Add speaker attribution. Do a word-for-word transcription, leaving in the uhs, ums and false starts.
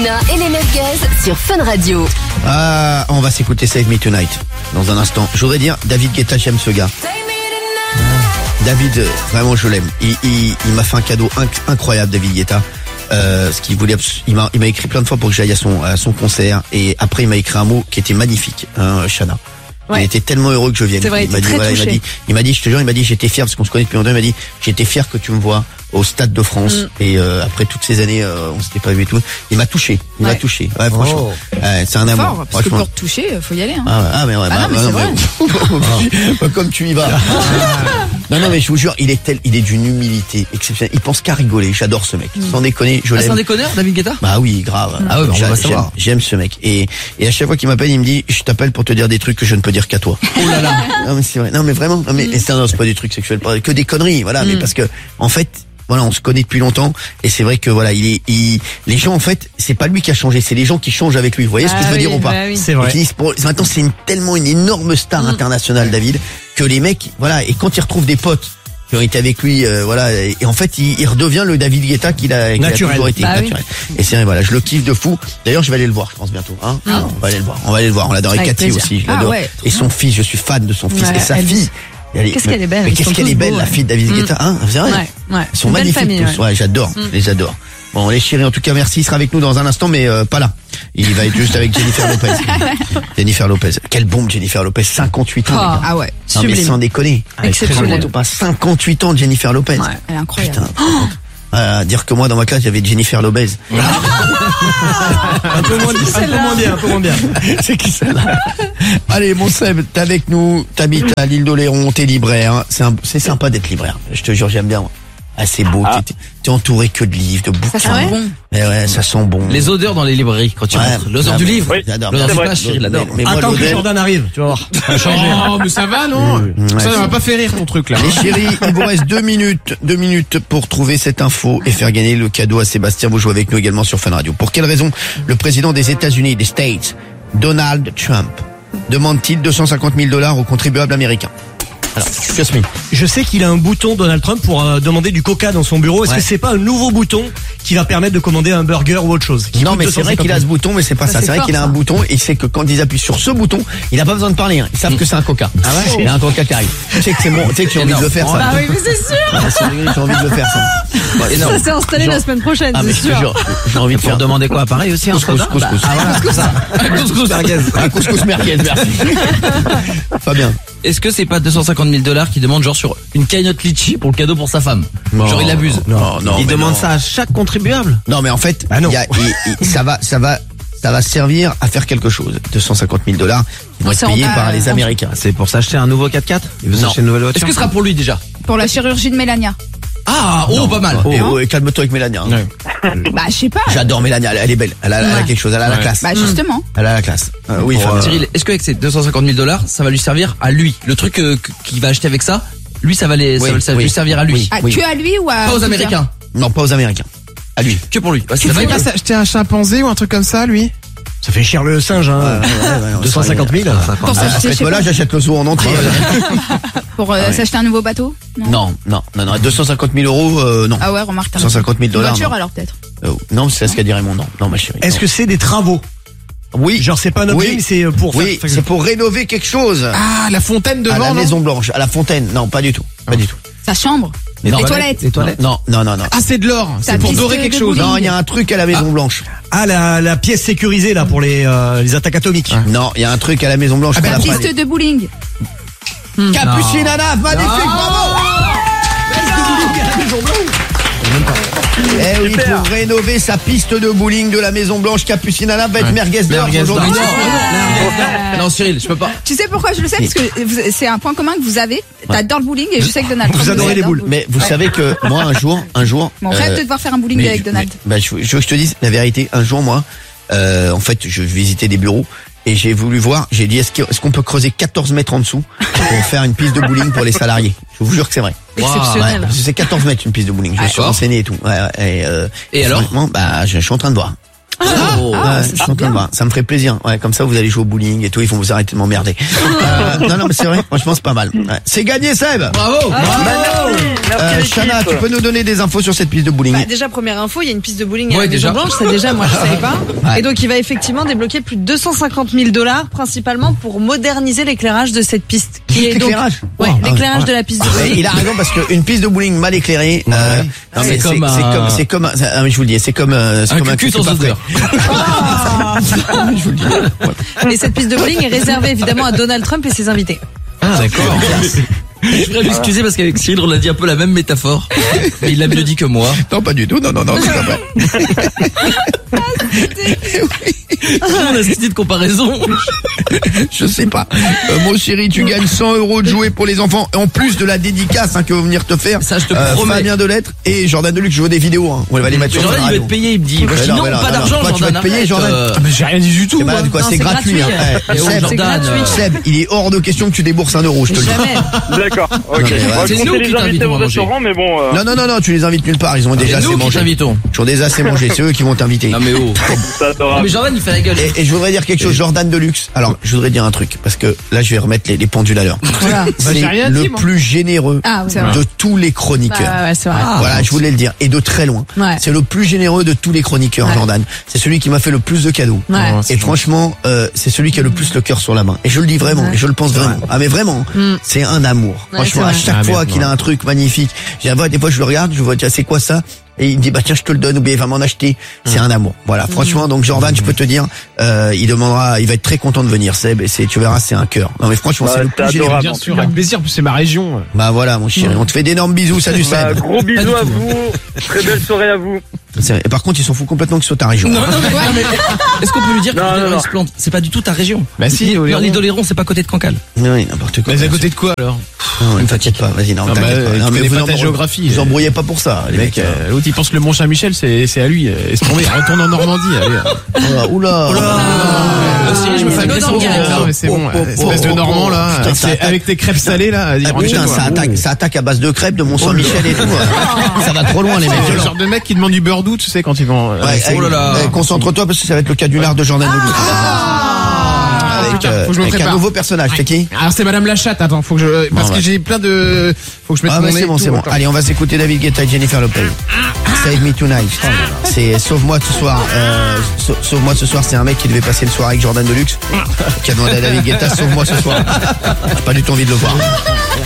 Speaker 1: Hanouna et les Merguez sur Fun Radio.
Speaker 2: Ah, on va s'écouter Save Me Tonight dans un instant. Je voudrais dire, David Guetta, j'aime ce gars. David, vraiment je l'aime. Il, il, il m'a fait un cadeau inc- incroyable, David Guetta. Euh, ce qu'il voulait, il m'a, il m'a écrit plein de fois pour que j'aille à son, à son concert. Et après, il m'a écrit un mot qui était magnifique, hein, Shana. Ouais. Il était tellement heureux que je vienne.
Speaker 3: C'est vrai,
Speaker 2: il m'a dit,
Speaker 3: très
Speaker 2: voilà, il m'a dit, il m'a dit, je te jure, il m'a dit, j'étais fier parce qu'on se connaît depuis longtemps. Il m'a dit, j'étais fier que tu me vois au Stade de France. Mm. Et euh, après toutes ces années, euh, on s'était pas vu et tout. Il m'a touché. Il ouais. m'a touché. Ouais, franchement. Oh. Euh, c'est un amour.
Speaker 3: Fort, parce que pour te toucher, faut y aller. Hein.
Speaker 2: Ah, ah mais ouais.
Speaker 3: Ah,
Speaker 2: bah,
Speaker 3: non, mais
Speaker 2: bah,
Speaker 3: c'est
Speaker 2: bah,
Speaker 3: vrai.
Speaker 2: bah, comme tu y vas. Non, non, mais je vous jure, il est tel, il est d'une humilité exceptionnelle. Il pense qu'à rigoler. J'adore ce mec. Mm. Sans déconner, je
Speaker 4: ah,
Speaker 2: l'aime.
Speaker 4: Sans déconner, David Guetta?
Speaker 2: Bah oui, grave.
Speaker 4: Ah ouais, bah, on va savoir.
Speaker 2: J'aime, j'aime ce mec. Et, et à chaque fois qu'il m'appelle, il me dit, je t'appelle pour te dire des trucs que je ne peux dire qu'à toi.
Speaker 4: Oh là là.
Speaker 2: Non, mais c'est vrai. Non, mais vraiment. Non, mais, mm. c'est, non, c'est pas des trucs sexuels, que des conneries, voilà. Mm. Mais parce que, en fait, voilà, on se connaît depuis longtemps et c'est vrai que voilà, il est, il, les gens en fait, c'est pas lui qui a changé, c'est les gens qui changent avec lui. Vous voyez ah ce que je veux
Speaker 3: oui,
Speaker 2: dire ou pas
Speaker 3: bah oui.
Speaker 4: C'est vrai.
Speaker 2: Disent, pour, maintenant, c'est une, tellement une énorme star mmh. internationale, David, que les mecs, voilà, et quand ils retrouvent des potes qui ont été avec lui, euh, voilà, et, et en fait, il, il redevient le David Guetta qu'il a, qu'il a toujours été
Speaker 3: bah
Speaker 2: naturel. Oui. Et c'est vrai, voilà, je le kiffe de fou. D'ailleurs, je vais aller le voir, je pense bientôt. Hein mmh. On va aller le voir. On va aller le voir. On l'adore. Et Cathy aussi, je l'adore. Ah ouais, et son fils, je suis fan de son fils
Speaker 3: ouais,
Speaker 2: et sa fille.
Speaker 3: Elle qu'est-ce qu'elle est belle.
Speaker 2: Mais qu'est-ce qu'elle est belle, beaux, la fille de David
Speaker 3: ouais.
Speaker 2: Guetta, hein, c'est vrai.
Speaker 3: Ouais, ouais.
Speaker 2: Ils sont magnifiques
Speaker 3: famille,
Speaker 2: tous. Ouais, ouais j'adore, mm. je les adore. Bon, les chéris, en tout cas, merci. Il sera avec nous dans un instant, mais euh, pas là. Il va être juste avec Jennifer Lopez. Jennifer Lopez. Quelle bombe, Jennifer Lopez. cinquante-huit ans.
Speaker 3: Oh, ah ouais.
Speaker 2: Non, mais sans déconner.
Speaker 3: Exceptionnel.
Speaker 2: Pas cinquante-huit ans de Jennifer Lopez.
Speaker 3: Ouais, elle est incroyable.
Speaker 2: Putain, oh Euh, dire que moi dans ma classe j'avais Jennifer Lopez.
Speaker 4: un peu moins, un peu moins bien, un peu moins bien.
Speaker 2: C'est qui ça là? Allez mon Seb, t'es avec nous, t'habites à l'île d'Oléron, t'es libraire. C'est, un, c'est sympa d'être libraire. Je te jure, j'aime bien. Ah c'est beau, ah. t'es, t'es entouré que de livres, de bouquins.
Speaker 3: Ça sent bon.
Speaker 2: Mais ouais, ça sent bon.
Speaker 4: Les odeurs dans les librairies quand tu
Speaker 2: ouais,
Speaker 4: rentres. L'odeur du livre.
Speaker 2: Oui, j'adore.
Speaker 4: L'odeur du page, Cyril l'adore.
Speaker 2: Mais, mais moi,
Speaker 4: attends que Jordan arrive, tu vas voir. Ça va changer.
Speaker 5: Oh, mais ça va, non?
Speaker 2: Ouais,
Speaker 5: ça ne
Speaker 2: c'est...
Speaker 5: va pas faire rire ton truc, là.
Speaker 2: Les chéris, il vous reste deux minutes, deux minutes pour trouver cette info et faire gagner le cadeau à Sébastien. Vous jouez avec nous également sur Fun Radio. Pour quelle raison le président des États-Unis, des States, Donald Trump, demande-t-il deux cent cinquante mille dollars aux contribuables américains? Alors, Jasmine.
Speaker 6: Je sais qu'il a un bouton, Donald Trump, pour euh, demander du coca dans son bureau. Est-ce ouais. que c'est pas un nouveau bouton qui va permettre de commander un burger ou autre chose?
Speaker 2: Non, mais c'est vrai qu'il a ce bouton, mais c'est pas ça. ça. C'est, c'est vrai fort, qu'il a ça. un bouton et c'est que quand ils appuient sur ce bouton, il a pas besoin de parler. Hein. Ils savent mmh. que c'est un coca. Ah ouais? Il y a un coca qui arrive. Tu sais que c'est bon. Tu sais que j'ai envie de le faire, ça.
Speaker 3: Ah oui, mais c'est sûr.
Speaker 2: Ah, c'est vrai, j'ai envie de le faire, ça.
Speaker 3: Ouais, ça s'est installé genre... la semaine prochaine.
Speaker 2: Ah, mais
Speaker 3: c'est sûr.
Speaker 2: Jure, j'ai envie de faire.
Speaker 4: demander quoi? Pareil aussi, un
Speaker 2: couscous, couscous.
Speaker 4: Ah voilà, c'est ça. Un couscous merguez.
Speaker 2: Un couscous merguez, merci. Fabien.
Speaker 4: Est-ce que c'est pas deux cent cinquante mille dollars qu'il demande genre sur une cagnotte litchi pour le cadeau pour sa femme?
Speaker 2: Non,
Speaker 4: genre il abuse.
Speaker 2: Non, non.
Speaker 4: Il demande
Speaker 2: non.
Speaker 4: ça à chaque contribuable?
Speaker 2: Non, mais en fait,
Speaker 6: ah non.
Speaker 2: Y a, y, y, ça va, ça va, ça va servir à faire quelque chose. deux cent cinquante mille dollars qui vont être payés par les Américains.
Speaker 4: C'est pour s'acheter un nouveau quatre quatre? Il veut s'acheter une nouvelle voiture? Est-ce que ce sera pour lui déjà?
Speaker 3: Pour la chirurgie de Mélania.
Speaker 4: Ah, oh,
Speaker 2: non,
Speaker 4: pas mal.
Speaker 2: Oh, oh, et calme-toi avec Mélania. Hein.
Speaker 3: Ouais. Bah, je sais pas.
Speaker 2: J'adore Mélania, elle est belle. Elle a, elle a ouais. quelque chose, elle a ouais. la classe.
Speaker 3: Bah, justement.
Speaker 2: Elle a la classe. Euh, oui,
Speaker 4: euh, Cyril, est-ce qu'avec ces deux cent cinquante mille dollars, ça va lui servir à lui? Le truc euh, qu'il va acheter avec ça, lui, ça va, les,
Speaker 2: oui,
Speaker 4: ça va, ça va
Speaker 2: oui.
Speaker 4: lui servir à lui.
Speaker 2: Oui.
Speaker 3: Ah,
Speaker 2: oui.
Speaker 3: Que à lui ou à...
Speaker 4: Pas aux Américains?
Speaker 2: Non, pas aux Américains. À lui.
Speaker 4: Que pour lui.
Speaker 5: Ouais, il va s'acheter un chimpanzé ou un truc comme ça, lui?
Speaker 6: Ça fait cher le singe, hein. Ouais, ouais, ouais, deux cent cinquante mille.
Speaker 3: Pour s'acheter,
Speaker 2: voilà, j'achète le zoo en entier.
Speaker 3: Pour euh, ah ouais. s'acheter un nouveau bateau?
Speaker 2: Non, non, non, non, non. deux cent cinquante mille euros, euh, non.
Speaker 3: Ah ouais, remarque.
Speaker 2: deux cent cinquante mille dollars.
Speaker 3: Une voiture
Speaker 2: non.
Speaker 3: alors peut-être?
Speaker 2: Euh, non, c'est ce qu'a dit Raymond. Non, non, ma chérie.
Speaker 6: Est-ce
Speaker 2: non.
Speaker 6: que c'est des travaux?
Speaker 2: Oui.
Speaker 6: Genre c'est pas un objet,
Speaker 2: oui.
Speaker 6: mais c'est pour.
Speaker 2: Oui,
Speaker 6: faire...
Speaker 2: c'est pour rénover quelque chose.
Speaker 5: Ah, la fontaine devant.
Speaker 2: À la
Speaker 5: non
Speaker 2: Maison Blanche, à la fontaine. Non, pas du tout, pas du tout.
Speaker 3: Sa chambre?
Speaker 2: Les,
Speaker 3: les
Speaker 2: toilettes.
Speaker 3: toilettes.
Speaker 4: Les toilettes.
Speaker 2: Non, non, non, non.
Speaker 5: Ah, c'est de l'or. C'est pour dorer quelque chose.
Speaker 2: Non, il y a un truc à la Maison
Speaker 5: ah.
Speaker 2: Blanche.
Speaker 6: Ah, la, la pièce sécurisée là pour les euh, les attaques atomiques.
Speaker 2: Ah. Non, il y a un truc à la Maison Blanche.
Speaker 3: Ah, ben, la piste palais. de bowling.
Speaker 2: Hmm. Capucine Nana, magnifique, bravo. Eh oui, super. Pour rénover sa piste de bowling de la Maison Blanche, Capucine Nana va être ouais. merguez d'or aujourd'hui.
Speaker 4: Non, non, non, Cyril, je peux pas.
Speaker 3: Tu sais pourquoi je le sais? Parce que c'est un point commun que vous avez. T'adores le bowling et je sais que Donald Trump.
Speaker 6: Vous adorez les boules.
Speaker 2: Mais vous ouais. savez que moi, un jour, un jour.
Speaker 3: Mon rêve euh, de devoir faire un bowling
Speaker 2: mais,
Speaker 3: avec Donald.
Speaker 2: Mais, bah, je, je veux que je te dise la vérité. Un jour, moi, euh, en fait, je visitais des bureaux. Et j'ai voulu voir, j'ai dit, est-ce, que, est-ce qu'on peut creuser quatorze mètres en dessous pour faire une piste de bowling pour les salariés? Je vous jure que c'est vrai.
Speaker 3: Exceptionnel.
Speaker 2: Ouais, c'est quatorze mètres une piste de bowling. Je me suis renseigné et tout. Ouais, ouais, et, euh,
Speaker 4: et alors?
Speaker 2: bah, je, je suis en train de voir.
Speaker 4: Oh.
Speaker 2: Ouais, je suis content de voir. Ça me ferait plaisir. Ouais, comme ça, vous allez jouer au bowling et tout. Ils vont vous arrêter de m'emmerder. euh, non, non, mais c'est vrai. Franchement, c'est pas mal. Ouais. C'est gagné, Seb.
Speaker 4: Bravo.
Speaker 7: Bravo.
Speaker 2: Euh, Chana, tu peux nous donner des infos sur cette piste de bowling?
Speaker 8: Bah, déjà, première info, il y a une piste de bowling à
Speaker 4: Ouais,
Speaker 8: la
Speaker 4: déjà.
Speaker 8: Maison Blanche, c'est déjà, moi je savais pas.
Speaker 2: Ouais.
Speaker 8: Et donc il va effectivement débloquer plus de deux cent cinquante mille dollars, principalement pour moderniser l'éclairage de cette piste. Qui est donc,
Speaker 2: L'éclairage.
Speaker 8: ouais,
Speaker 2: Wow.
Speaker 8: l'éclairage
Speaker 2: Ouais.
Speaker 8: de la piste de
Speaker 2: Mais
Speaker 8: bowling.
Speaker 2: il a raison parce qu'une piste de bowling mal éclairée, euh, non, mais
Speaker 4: C'est
Speaker 2: c'est
Speaker 4: comme
Speaker 2: c'est
Speaker 4: un-
Speaker 2: comme c'est comme un- ah, mais je vous le dis, c'est comme euh, c'est
Speaker 4: Un
Speaker 2: comme
Speaker 4: cucu
Speaker 2: cucu
Speaker 4: sans
Speaker 2: pas
Speaker 4: odeur.
Speaker 2: frais. Je vous le dis. Ouais.
Speaker 8: Et cette piste de bowling est réservée évidemment à Donald Trump et ses invités.
Speaker 4: Ah, d'accord. Je voudrais m'excuser parce qu'avec Cyril, on a dit un peu la même métaphore. Mais il l'a mieux dit que moi.
Speaker 2: Non, pas du tout. Non, non, non, c'est pas vrai.
Speaker 4: On a cette idée de comparaison.
Speaker 2: Je sais pas. Euh, mon chéri, tu gagnes cent euros de jouets pour les enfants. En plus de la dédicace hein, que vont venir te faire.
Speaker 4: Ça, je te
Speaker 2: euh,
Speaker 4: promets.
Speaker 2: Fabien Delettre et Jordan Deluxe. Je veux des vidéos. Hein. On va les mettre sur
Speaker 4: Jordan,
Speaker 2: la
Speaker 4: il va
Speaker 2: radio.
Speaker 4: être payé, il me dit. Moi, je
Speaker 2: Mais
Speaker 4: dis
Speaker 2: non,
Speaker 4: non,
Speaker 2: mais non,
Speaker 4: pas
Speaker 2: non,
Speaker 4: d'argent,
Speaker 2: non. Toi, tu vas
Speaker 4: Jordan.
Speaker 2: être payé,
Speaker 4: arrête,
Speaker 2: Jordan.
Speaker 4: euh,
Speaker 5: Ah, mais j'ai rien dit du tout.
Speaker 2: C'est
Speaker 5: moi.
Speaker 2: malade, quoi.
Speaker 8: Non,
Speaker 2: C'est
Speaker 8: c'est
Speaker 2: gratuit.
Speaker 8: gratuit.
Speaker 2: Hein. Eh,
Speaker 4: Et oh,
Speaker 2: Seb,
Speaker 4: Jordan,
Speaker 8: gratuit.
Speaker 4: euh,
Speaker 2: Seb, il est hors de question que tu débourses un euro. Je te le dis.
Speaker 8: Jamais.
Speaker 7: D'accord, ok.
Speaker 2: Non, mais ouais.
Speaker 7: On va
Speaker 4: C'est nous
Speaker 7: compter
Speaker 4: qui
Speaker 7: les
Speaker 4: t'invitons
Speaker 7: invités
Speaker 4: à
Speaker 7: au
Speaker 4: manger.
Speaker 7: restaurant, mais bon. euh,
Speaker 2: Non, non, non, non, tu les invites nulle part. Ils ont déjà
Speaker 4: C'est
Speaker 2: assez
Speaker 4: nous qui
Speaker 2: mangé.
Speaker 4: t'invitons.
Speaker 2: Ils ont déjà assez mangé. C'est eux qui vont t'inviter.
Speaker 4: Non mais oh.
Speaker 7: C'est
Speaker 4: Non,
Speaker 7: adorable.
Speaker 4: mais Jordan, il fait la gueule.
Speaker 2: Et, et je voudrais dire quelque chose, Jordan Deluxe. Alors, je voudrais dire un truc, parce que là, je vais remettre les, les pendules à l'heure.
Speaker 3: Voilà.
Speaker 2: C'est
Speaker 5: j'ai rien
Speaker 2: le
Speaker 5: dit, moi.
Speaker 2: plus généreux
Speaker 3: Ah, oui, c'est vrai.
Speaker 2: de tous les chroniqueurs.
Speaker 3: Ouais, ouais, c'est vrai.
Speaker 4: Ah.
Speaker 2: Voilà, je voulais le dire. Et de très loin.
Speaker 3: Ouais.
Speaker 2: C'est le plus généreux de tous les chroniqueurs,
Speaker 3: Ouais.
Speaker 2: Jordan. C'est celui qui m'a fait le plus de cadeaux.
Speaker 3: Ouais.
Speaker 5: Oh, c'est
Speaker 2: Et
Speaker 5: gentil.
Speaker 2: franchement, euh, c'est celui qui a le plus le cœur sur la main. Et je le dis vraiment, et je le pense vraiment. Ah mais vraiment,
Speaker 3: Mm.
Speaker 2: c'est un amour.
Speaker 3: Ouais,
Speaker 2: Franchement,
Speaker 3: c'est
Speaker 2: à
Speaker 3: vrai.
Speaker 2: chaque
Speaker 5: Ah,
Speaker 2: fois
Speaker 5: merde,
Speaker 2: qu'il a
Speaker 5: ouais.
Speaker 2: un truc magnifique, j'ai des fois je le regarde, je vois tiens c'est quoi ça et il me dit bah tiens je te le donne ou bien il va m'en acheter. C'est un amour. Voilà, franchement donc Jordan, je peux te dire, euh, il demandera, il va être très content de venir Seb et c'est tu verras c'est un cœur. Non mais franchement
Speaker 7: Bah,
Speaker 2: c'est le
Speaker 7: c'est
Speaker 2: plus généreux.
Speaker 7: adorable.
Speaker 5: Bien sûr, avec plaisir, en plus c'est ma région.
Speaker 2: Bah voilà mon chéri, on te fait d'énormes bisous, salut
Speaker 7: Bah,
Speaker 2: Seb.
Speaker 7: gros
Speaker 4: Pas
Speaker 7: bisous
Speaker 4: du
Speaker 7: à
Speaker 4: tout.
Speaker 7: vous. Très belle soirée à vous.
Speaker 2: C'est- Et par contre ils s'en foutent complètement que c'est ta région.
Speaker 4: Non, non, mais, non, mais est-ce qu'on peut lui dire que
Speaker 7: Non, non,
Speaker 4: l'Oléron,
Speaker 7: non.
Speaker 4: il se plante? C'est pas du tout ta région.
Speaker 5: Bah si,
Speaker 4: Non,
Speaker 5: Oléron.
Speaker 4: l'île d'Oléron, c'est pas à côté de Cancale.
Speaker 2: Oui, n'importe quoi.
Speaker 5: Mais c'est à côté de quoi alors?
Speaker 2: Non, ne t'inquiète pas, vas-y, non,
Speaker 5: Ah bah,
Speaker 2: t'inquiète pas.
Speaker 5: tu
Speaker 2: Non, mais
Speaker 5: connais
Speaker 2: vous
Speaker 5: pas
Speaker 2: en-
Speaker 5: ta géographie.
Speaker 2: Vous embrouillez pas pour ça, les
Speaker 5: Mec,
Speaker 2: mecs.
Speaker 5: euh, l'autre il pense que le Mont Saint-Michel c'est c'est à lui. euh, Laisse tomber, retourne en Normandie. Allez.
Speaker 2: Oula, oula.
Speaker 4: Euh, si, je me fais
Speaker 8: l'eau
Speaker 4: agresser
Speaker 8: dans le
Speaker 4: en
Speaker 8: gaz.
Speaker 4: direct, là.
Speaker 5: Non, mais c'est bon,
Speaker 2: Oh, oh,
Speaker 5: espèce
Speaker 2: oh,
Speaker 5: de Normand là,
Speaker 2: putain,
Speaker 5: avec,
Speaker 2: ça
Speaker 5: tes-
Speaker 2: attaque.
Speaker 5: avec tes crêpes salées là.
Speaker 2: Ah,
Speaker 5: dis,
Speaker 2: putain,
Speaker 5: rentre-chez
Speaker 2: ça
Speaker 5: toi.
Speaker 2: attaque, ça attaque à base de crêpes, de Mont Saint-Michel et tout. Ça va trop loin, les mecs.
Speaker 5: C'est le genre de mec qui demande du beurre doux, tu sais, quand ils vont. euh,
Speaker 2: Ouais,
Speaker 4: Oh là là.
Speaker 2: eh, concentre-toi parce que ça va être le canular de Jordan Deluxe. Avec,
Speaker 5: putain,
Speaker 2: euh,
Speaker 5: faut que je me
Speaker 2: avec un
Speaker 5: prépare.
Speaker 2: nouveau personnage, c'est qui?
Speaker 5: Alors c'est Madame la chatte, attends, faut que je parce
Speaker 2: Bon,
Speaker 5: que
Speaker 2: ouais.
Speaker 5: j'ai plein de faut que je mette
Speaker 2: Ah
Speaker 5: mon
Speaker 2: bah
Speaker 5: nez
Speaker 2: c'est
Speaker 5: et
Speaker 2: bon,
Speaker 5: tout,
Speaker 2: c'est bon.
Speaker 5: attends.
Speaker 2: Allez, on va s'écouter David Guetta et Jennifer Lopez. Save Me Tonight. C'est Sauve-moi ce soir. Euh, Sau- Sauve-moi ce soir, c'est un mec qui devait passer le soir avec Jordan Deluxe, qui a demandé à David Guetta Sauve-moi ce soir. J'ai pas du tout envie de le voir.